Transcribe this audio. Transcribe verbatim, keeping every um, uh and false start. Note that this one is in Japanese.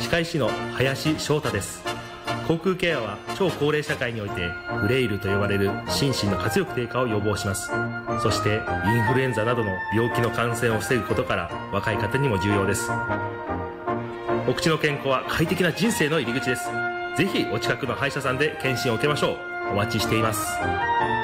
歯科医師の林翔太です。口腔ケアは超高齢社会においてフレイルと呼ばれる心身の活力低下を予防します。そしてインフルエンザなどの病気の感染を防ぐことから若い方にも重要です。お口の健康は快適な人生の入り口です。ぜひお近くの歯医者さんで検診を受けましょう。お待ちしています。